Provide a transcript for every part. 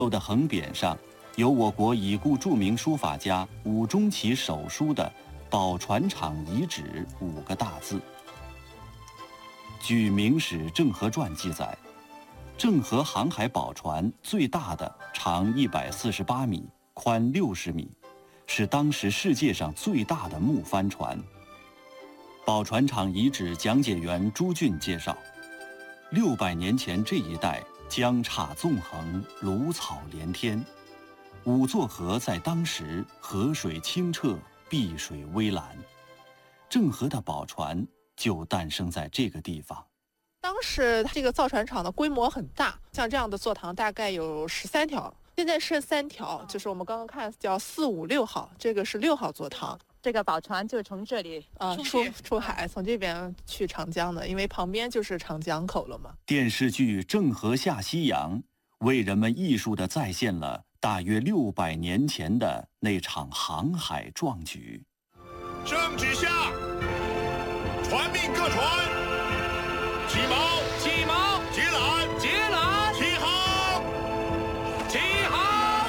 的横匾上有我国已故著名书法家伍中奇手书的“宝船厂遗址”5个大字。据《明史·郑和传》记载，郑和航海宝船最大的长148米，宽60米，是当时世界上最大的木帆船。宝船厂遗址讲解员朱俊介绍，600年前这一带江岔纵横，芦草连天，5座河在当时河水清澈，碧水微蓝，郑和的宝船就诞生在这个地方。 当时这个造船厂的规模很大，像这样的座堂大概有13条，现在剩3条，就是我们刚刚看叫4、5、6号，这个是6号座堂。 这个宝船就从这里出海，从这边去长江的，因为旁边就是长江口了嘛。 电视剧《郑和下西洋》为人们艺术地再现了大约600年前的那场航海壮举。 圣旨下，传命各船起锚， 起锚， 解缆， 解缆， 起航， 起航。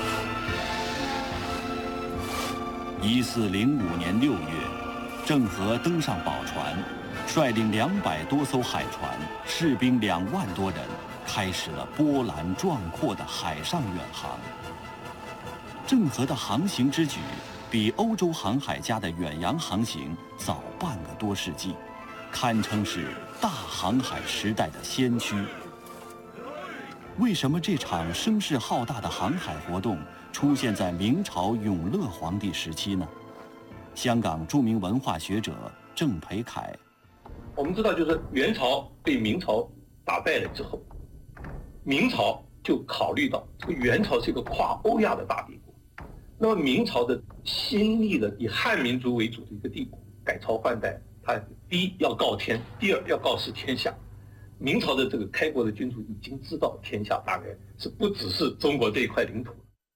1405年6月，郑和登上宝船，率领200多艘海船，士兵2万多人，开始了波澜壮阔的海上远航。郑和的航行之举，比欧洲航海家的远洋航行早半个多世纪，堪称是大航海时代的先驱。为什么这场声势浩大的航海活动出现在明朝永乐皇帝时期呢？香港著名文化学者郑培凯， 我们知道，就是元朝被明朝打败了之后，明朝就考虑到这个元朝是一个跨欧亚的大帝国，那么明朝的新立的以汉民族为主的一个帝国，改朝换代，它第一要告天，第二要告示天下。明朝的这个开国的君主已经知道天下大概是不只是中国这一块领土。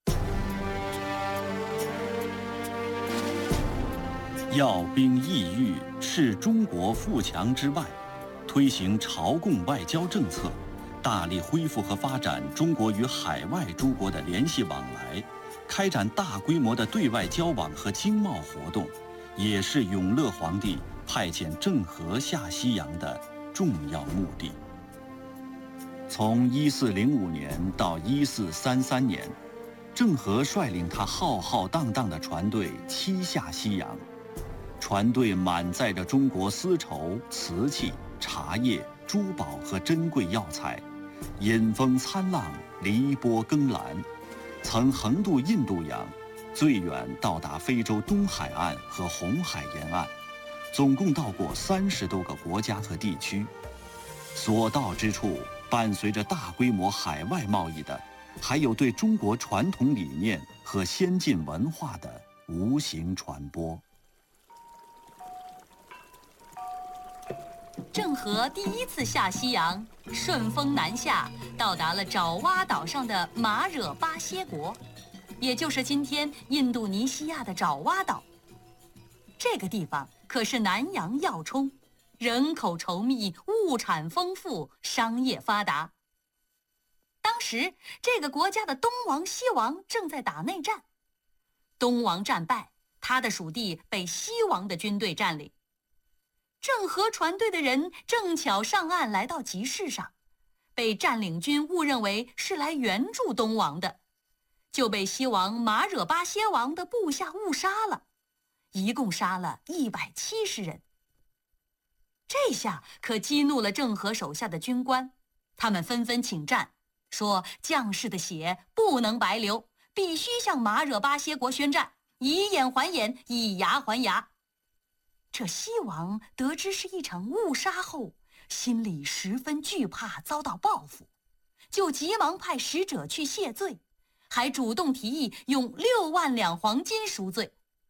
要兵抑郁，视中国富强之外，推行朝贡外交政策，大力恢复和发展中国与海外诸国的联系往来，开展大规模的对外交往和经贸活动，也是永乐皇帝派遣郑和下西洋的重要目的。从1405年到1433年，郑和率领他浩浩荡荡的船队7下西洋，船队满载着中国丝绸、瓷器、茶叶、珠宝和珍贵药材，引风参浪，离波更澜，曾横渡印度洋，最远到达非洲东海岸和红海沿岸，总共到过30多个国家和地区。所到之处，伴随着大规模海外贸易的，还有对中国传统理念和先进文化的无形传播。 郑和第1次下西洋，顺风南下，到达了爪哇岛上的马惹巴歇国，也就是今天印度尼西亚的爪哇岛。这个地方可是南洋要冲，人口稠密，物产丰富，商业发达。当时这个国家的东王、西王正在打内战，东王战败，他的属地被西王的军队占领。郑和船队的人正巧上岸来到集市上，被占领军误认为是来援助东王的，就被西王马惹巴歇王的部下误杀了，一共杀了170人。这下可激怒了郑和手下的军官，他们纷纷请战，说将士的血不能白流，必须向马惹巴歇国宣战，以眼还眼，以牙还牙。这西王得知是一场误杀后，心里十分惧怕遭到报复，就急忙派使者去谢罪，还主动提议用6万两黄金赎罪。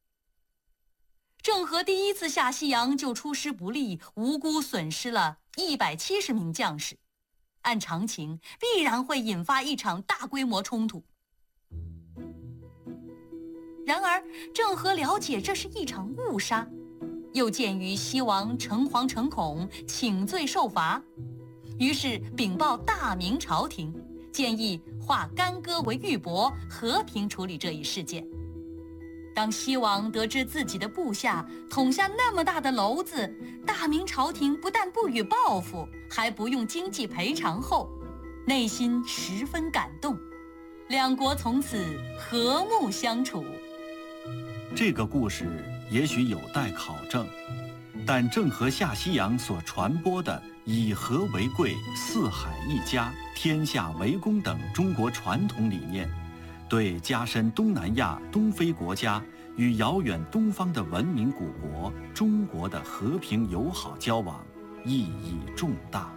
郑和第1次下西洋就出师不利，无辜损失了170名将士，按常情必然会引发一场大规模冲突。然而郑和了解这是一场误杀，又鉴于西王诚惶诚恐，请罪受罚，于是禀报大明朝廷，建议化干戈为玉帛，和平处理这一事件。当西王得知自己的部下捅下那么大的篓子，大明朝廷不但不予报复，还不用经济赔偿后，内心十分感动，两国从此和睦相处。 这个故事也许有待考证，但郑和下西洋所传播的以和为贵、四海一家、天下为公等中国传统理念，对加深东南亚、东非国家与遥远东方的文明古国中国的和平友好交往意义重大。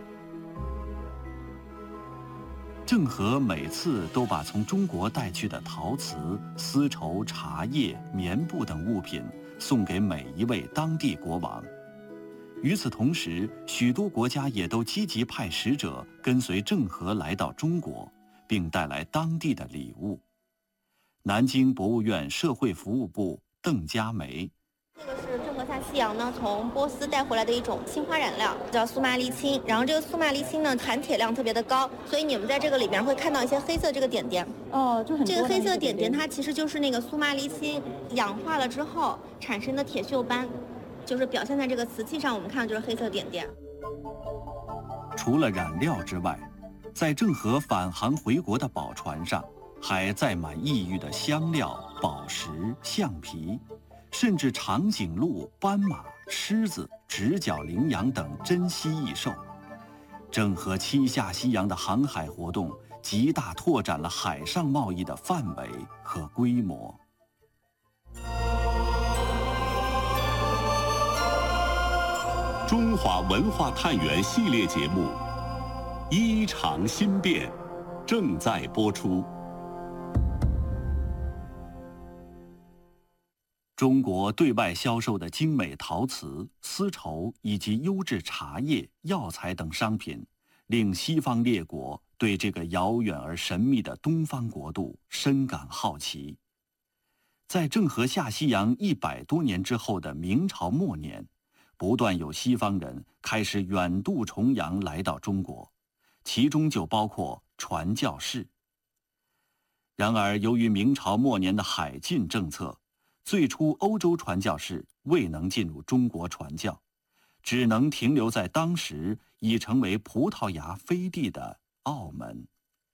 郑和每次都把从中国带去的陶瓷、丝绸、茶叶、棉布等物品送给每一位当地国王。与此同时，许多国家也都积极派使者跟随郑和来到中国，并带来当地的礼物。南京博物院社会服务部邓佳梅。 这个是郑和下西洋呢，从波斯带回来的一种青花染料，叫苏麻离青。然后这个苏麻离青呢，含铁量特别的高，所以你们在这个里面会看到一些黑色这个点点。 哦，就很多这个黑色点点，它其实就是那个苏麻离青氧化了之后产生的铁锈斑，就是表现在这个瓷器上，我们看的就是黑色点点。 除了染料之外，在郑和返航回国的宝船上，还载满异域的香料、宝石、橡皮，甚至长颈鹿、斑马、狮子、直角羚羊等珍稀异兽。郑和七下西洋的航海活动，极大拓展了海上贸易的范围和规模。 中华文化探源系列节目《衣裳新变》正在播出。 中国对外销售的精美陶瓷、丝绸以及优质茶叶、药材等商品，令西方列国对这个遥远而神秘的东方国度深感好奇。在郑和下西洋100多年之后的明朝末年，不断有西方人开始远渡重洋来到中国，其中就包括传教士。然而，由于明朝末年的海禁政策，最初欧洲传教士未能进入中国传教，只能停留在当时已成为葡萄牙飞地的澳门。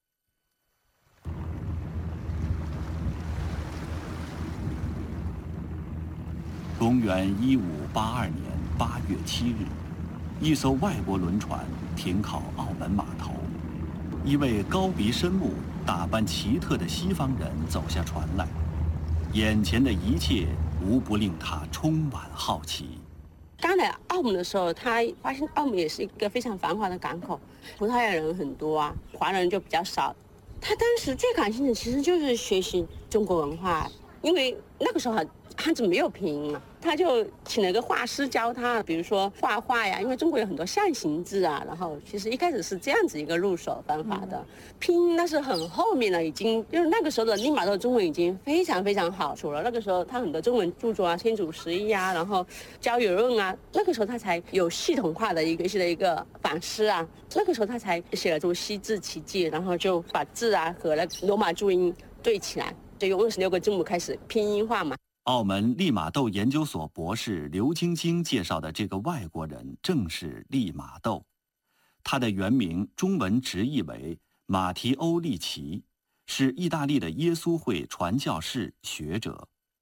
公元1582年8月7日，一艘外国轮船停靠澳门码头，一位高鼻深目、打扮奇特的西方人走下船来。眼前的一切无不令他充满好奇。 刚来澳门的时候，他发现澳门也是一个非常繁华的港口，葡萄牙人很多啊，华人就比较少。他当时最感兴趣的其实就是学习中国文化，因为那个时候汉字没有拼音嘛，他就请了个画师教他，比如说画画呀，因为中国有很多象形字啊，然后其实一开始是这样子一个入手方法的。拼音那是很后面了，已经就是那个时候的利玛窦中文已经非常非常好，除了那个时候他很多中文著作啊，天主十一啊，然后交友论啊，那个时候他才有系统化的一个反思啊，那个时候他才写了出西字奇迹，然后就把字啊和那罗马注音对起来，就用26个字母开始拼音化嘛。 澳门利玛窦研究所博士刘晶晶介绍的这个外国人正是利玛窦，他的原名中文直译为马提欧利奇，是意大利的耶稣会传教士、学者。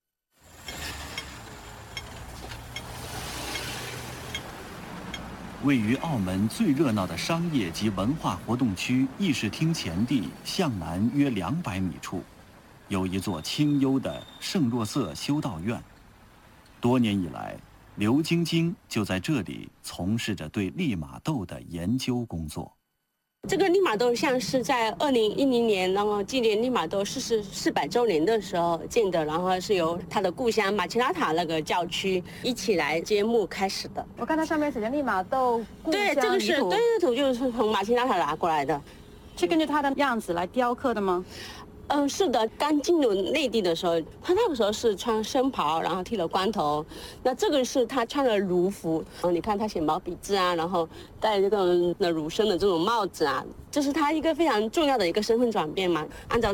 位于澳门最热闹的商业及文化活动区议事厅前地向南约200米处，有一座清幽的圣若瑟修道院。多年以来，刘晶晶就在这里从事着对利玛窦的研究工作。 这个利玛窦像是在2010年，然后纪念利玛窦400周年的时候建的，然后是由他的故乡马奇拉塔那个教区一起来揭幕开始的。 我看它上面写着利玛窦故乡遗对， 图。 这个是对，图就是从马奇拉塔拿过来的。 是根据它的样子来雕刻的吗？ 是的，刚进入内地的时候，他那个时候是穿僧袍，然后剃了光头。那这个是他穿了儒服，你看他写毛笔字啊，然后戴这个儒生的这种帽子啊，这是他一个非常重要的一个身份转变嘛。按照